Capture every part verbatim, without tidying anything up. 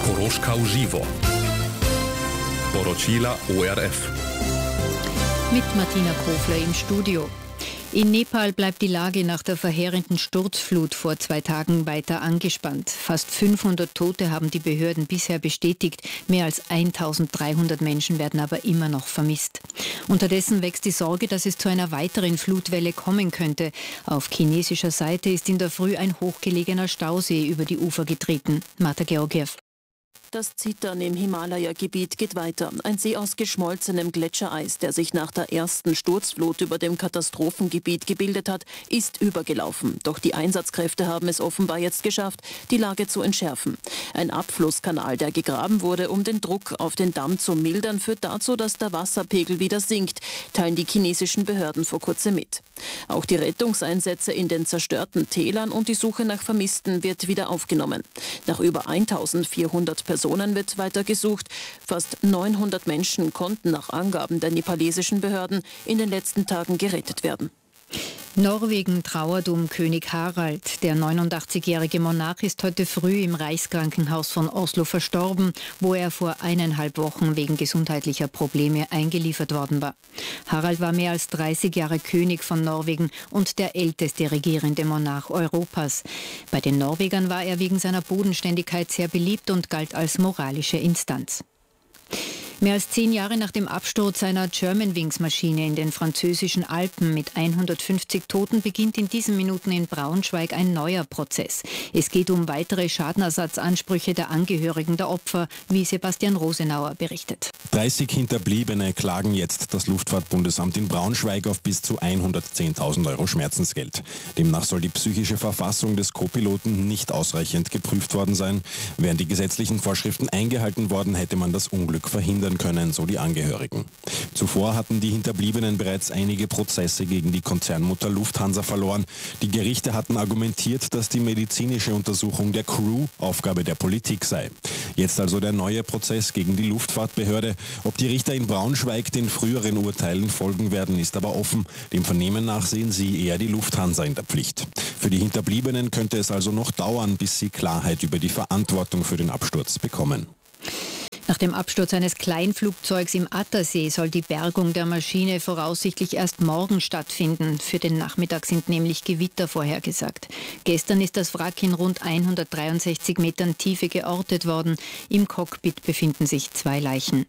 Koroška v živo. Poročila O R F. Mit Martina Kofler im Studio. In Nepal bleibt die Lage nach der verheerenden Sturzflut vor zwei Tagen weiter angespannt. Fast fünfhundert Tote haben die Behörden bisher bestätigt. Mehr als eintausenddreihundert Menschen werden aber immer noch vermisst. Unterdessen wächst die Sorge, dass es zu einer weiteren Flutwelle kommen könnte. Auf chinesischer Seite ist in der Früh ein hochgelegener Stausee über die Ufer getreten. Marta Georgiev. Das Zittern im Himalaya-Gebiet geht weiter. Ein See aus geschmolzenem Gletschereis, der sich nach der ersten Sturzflut über dem Katastrophengebiet gebildet hat, ist übergelaufen. Doch die Einsatzkräfte haben es offenbar jetzt geschafft, die Lage zu entschärfen. Ein Abflusskanal, der gegraben wurde, um den Druck auf den Damm zu mildern, führt dazu, dass der Wasserpegel wieder sinkt, teilen die chinesischen Behörden vor kurzem mit. Auch die Rettungseinsätze in den zerstörten Tälern und die Suche nach Vermissten wird wieder aufgenommen. Nach über eintausendvierhundert Personen wird weiter gesucht. Fast neunhundert Menschen konnten nach Angaben der nepalesischen Behörden in den letzten Tagen gerettet werden. Norwegen trauert um König Harald. Der neunundachtzigjährige Monarch ist heute früh im Reichskrankenhaus von Oslo verstorben, wo er vor eineinhalb Wochen wegen gesundheitlicher Probleme eingeliefert worden war. Harald war mehr als dreißig Jahre König von Norwegen und der älteste regierende Monarch Europas. Bei den Norwegern war er wegen seiner Bodenständigkeit sehr beliebt und galt als moralische Instanz. Mehr als zehn Jahre nach dem Absturz einer Germanwings-Maschine in den französischen Alpen mit hundertfünfzig Toten beginnt in diesen Minuten in Braunschweig ein neuer Prozess. Es geht um weitere Schadenersatzansprüche der Angehörigen der Opfer, wie Sebastian Rosenauer berichtet. dreißig Hinterbliebene klagen jetzt das Luftfahrtbundesamt in Braunschweig auf bis zu hundertzehntausend Euro Schmerzensgeld. Demnach soll die psychische Verfassung des Co-Piloten nicht ausreichend geprüft worden sein. Wären die gesetzlichen Vorschriften eingehalten worden, hätte man das Unglück verhindern können, so die Angehörigen. Zuvor hatten die Hinterbliebenen bereits einige Prozesse gegen die Konzernmutter Lufthansa verloren. Die Gerichte hatten argumentiert, dass die medizinische Untersuchung der Crew Aufgabe der Politik sei. Jetzt also der neue Prozess gegen die Luftfahrtbehörde. Ob die Richter in Braunschweig den früheren Urteilen folgen werden, ist aber offen. Dem Vernehmen nach sehen sie eher die Lufthansa in der Pflicht. Für die Hinterbliebenen könnte es also noch dauern, bis sie Klarheit über die Verantwortung für den Absturz bekommen. Nach dem Absturz eines Kleinflugzeugs im Attersee soll die Bergung der Maschine voraussichtlich erst morgen stattfinden. Für den Nachmittag sind nämlich Gewitter vorhergesagt. Gestern ist das Wrack in rund hundertdreiundsechzig Metern Tiefe geortet worden. Im Cockpit befinden sich zwei Leichen.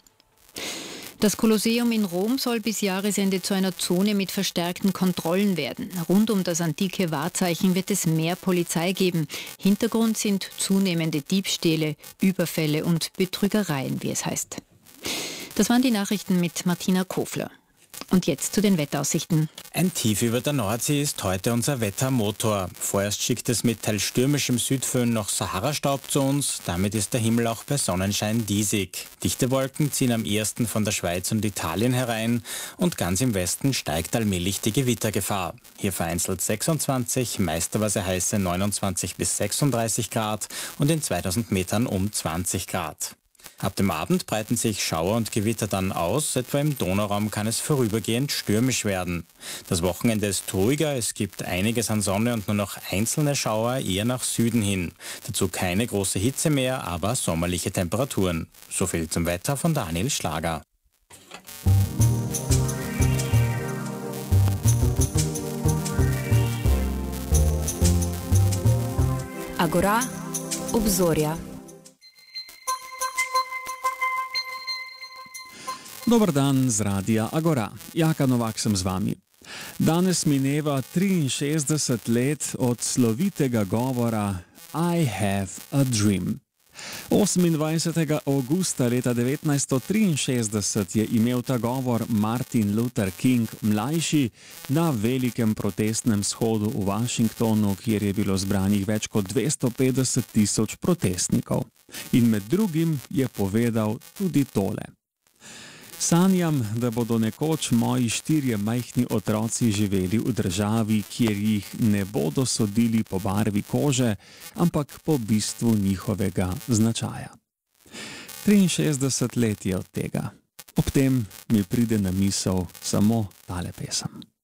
Das Kolosseum in Rom soll bis Jahresende zu einer Zone mit verstärkten Kontrollen werden. Rund um das antike Wahrzeichen wird es mehr Polizei geben. Hintergrund sind zunehmende Diebstähle, Überfälle und Betrügereien, wie es heißt. Das waren die Nachrichten mit Martina Kofler. Und jetzt zu den Wetteraussichten. Ein Tief über der Nordsee ist heute unser Wettermotor. Vorerst schickt es mit teils stürmischem Südföhn noch Sahara-Staub zu uns. Damit ist der Himmel auch bei Sonnenschein diesig. Dichte Wolken ziehen am ehesten von der Schweiz und Italien herein und ganz im Westen steigt allmählich die Gewittergefahr. Hier vereinzelt sechsundzwanzig, meisterweise heiße neunundzwanzig bis sechsunddreißig Grad und in zweitausend Metern um zwanzig Grad. Ab dem Abend breiten sich Schauer und Gewitter dann aus, etwa im Donauraum kann es vorübergehend stürmisch werden. Das Wochenende ist ruhiger, es gibt einiges an Sonne und nur noch einzelne Schauer eher nach Süden hin. Dazu keine große Hitze mehr, aber sommerliche Temperaturen. So viel zum Wetter von Daniel Schlager. Agora, obzorja. Dobar dan z Radia Agora. Jaka Novak sem z vami. Danes mineva triinšestdeset let od slovitega govora I have a dream. osemindvajsetega avgusta leta devetnajststo triinšestdeset je imel ta govor Martin Luther King mlajši na velikem protestnem shodu v Washingtonu, kjer je bilo zbranih več kot dvesto petdeset tisoč protestnikov. In med drugim je povedal tudi tole. Sanjam, da bodo nekoč moji štirje majhni otroci živeli v državi, kjer jih ne bodo sodili po barvi kože, ampak po bistvu njihovega značaja. triinšestdeset let je od tega. Ob tem mi pride na misel samo tale pesem.